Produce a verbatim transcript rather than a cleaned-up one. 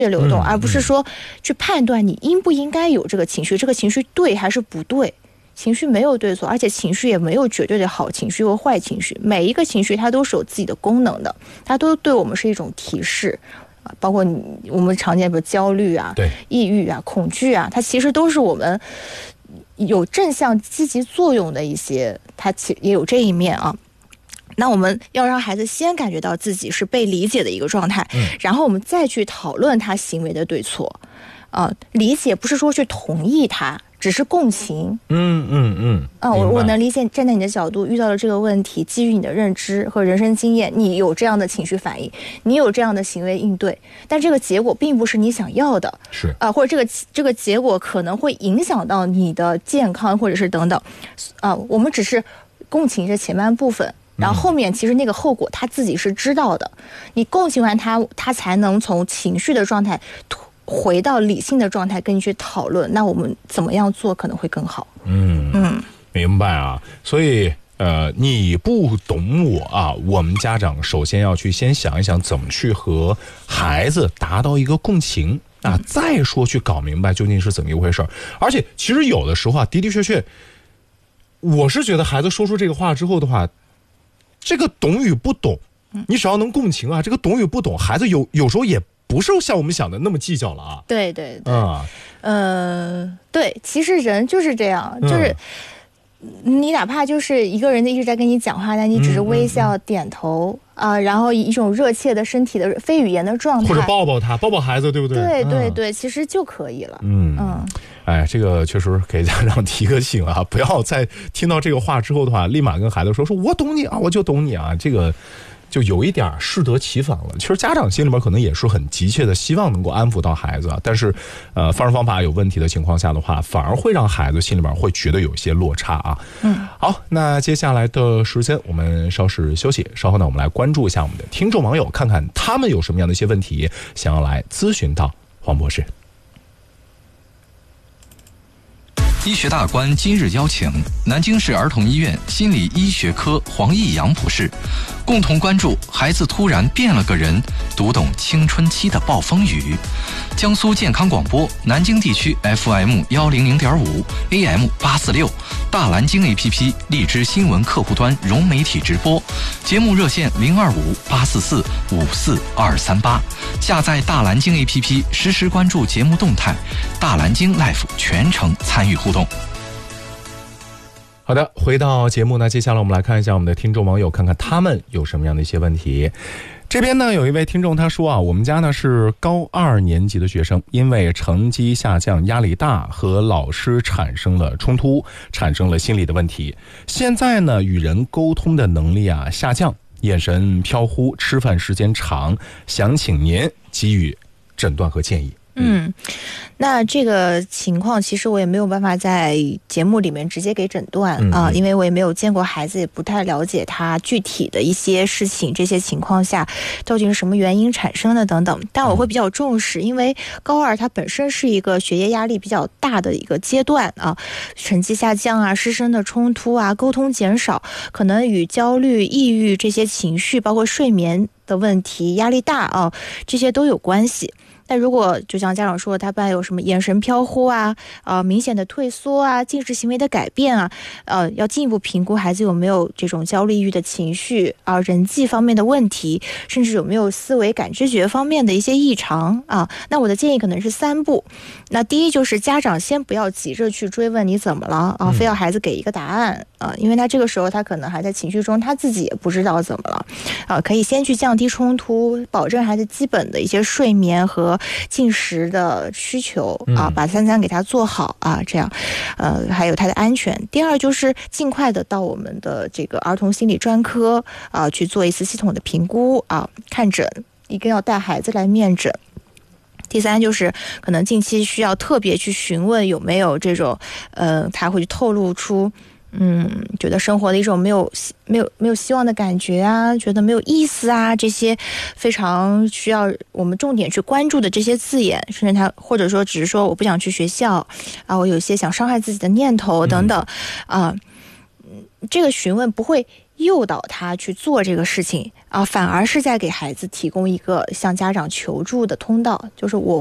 流动，而不是说去判断你应不应该有这个情绪，这个情绪对还是不对。情绪没有对错，而且情绪也没有绝对的好情绪或坏情绪，每一个情绪它都是有自己的功能的，它都对我们是一种提示，包括你我们常见的焦虑啊、抑郁啊、恐惧啊，它其实都是我们有正向积极作用的一些，它其也有这一面啊。那我们要让孩子先感觉到自己是被理解的一个状态，嗯、然后我们再去讨论他行为的对错。啊、呃，理解不是说去同意他，只是共情。 嗯嗯嗯。 啊，我我能理解，站在你的角度，遇到了这个问题，基于你的认知和人生经验，你有这样的情绪反应，你有这样的行为应对，但这个结果并不是你想要的， 是啊、呃，或者这个这个结果可能会影响到你的健康，或者是等等，啊、呃，我们只是共情这前半部分。然后后面其实那个后果他自己是知道的，你共情完他，他才能从情绪的状态回到理性的状态跟你去讨论，那我们怎么样做可能会更好。 嗯嗯，明白啊。所以呃，你不懂我啊，我们家长首先要去先想一想怎么去和孩子达到一个共情啊，再说去搞明白究竟是怎么一回事。而且其实有的时候啊，的的确确，我是觉得孩子说出这个话之后的话，这个懂与不懂，你只要能共情啊，这个懂与不懂，孩子有有时候也不是像我们想的那么计较了啊。 对对对，啊、呃，对，其实人就是这样，就是、嗯、你哪怕就是一个人一直在跟你讲话，但你只是微笑、嗯嗯、点头啊、呃，然后以一种热切的身体的非语言的状态， 或者抱抱他，抱抱孩子，对不对？ 对对对，嗯、其实就可以了。 嗯嗯。哎，这个确实给家长提个醒啊，不要在听到这个话之后的话，立马跟孩子说说我懂你啊，我就懂你啊，这个就有一点适得其反了。其实家长心里面可能也是很急切的，希望能够安抚到孩子啊，但是呃，方式方法有问题的情况下的话，反而会让孩子心里面会觉得有一些落差啊。嗯，好，那接下来的时间我们稍事休息，稍后呢，我们来关注一下我们的听众网友，看看他们有什么样的一些问题想要来咨询到黄博士。 医学大观今日邀请南京市儿童医院心理医学科黄义阳博士，共同关注孩子突然变了个人，读懂青春期的暴风雨。江苏健康广播南京地区 F M 一零零点五 A M 八四六，大蓝鲸 A P P 荔枝新闻客户端融媒体直播，节目热线零二五八四四五四二三八，下载大蓝鲸 A P P 实时关注节目动态，大蓝鲸 Life 全程参与互动。 好的，回到节目呢，接下来我们来看一下我们的听众网友，看看他们有什么样的一些问题。这边呢有一位听众他说啊，我们家呢是高二年级的学生，因为成绩下降压力大，和老师产生了冲突，产生了心理的问题，现在呢与人沟通的能力啊下降，眼神飘忽，吃饭时间长，想请您给予诊断和建议。 嗯，那这个情况其实我也没有办法在节目里面直接给诊断啊、呃，因为我也没有见过孩子，也不太了解他具体的一些事情，这些情况下究竟是什么原因产生的等等。但我会比较重视，因为高二它本身是一个学业压力比较大的一个阶段啊，成绩下降啊，师生的冲突啊，沟通减少，可能与焦虑、抑郁这些情绪，包括睡眠的问题、压力大啊，这些都有关系。但如果就像家长说他伴有什么眼神飘忽啊，呃明显的退缩啊，进食行为的改变啊，呃要进一步评估孩子有没有这种焦虑抑郁的情绪啊、呃，人际方面的问题，甚至有没有思维感知觉方面的一些异常啊。那我的建议可能是三步。那第一就是家长先不要急着去追问你怎么了啊，非要孩子给一个答案啊，因为他这个时候他可能还在情绪中，他自己也不知道怎么了啊，可以先去降低冲突，保证孩子基本的一些睡眠和进食的需求啊，把三餐给他做好啊，这样，呃，还有他的安全。第二就是尽快的到我们的这个儿童心理专科啊去做一次系统的评估啊，看诊，一定要带孩子来面诊。第三就是可能近期需要特别去询问有没有这种，呃，他会透露出。嗯，觉得生活的一种没有没有没有希望的感觉啊，觉得没有意思啊，这些非常需要我们重点去关注的这些字眼，甚至他或者说只是说我不想去学校啊，我有一些想伤害自己的念头等等啊、呃，这个询问不会诱导他去做这个事情啊，反而是在给孩子提供一个向家长求助的通道，就是我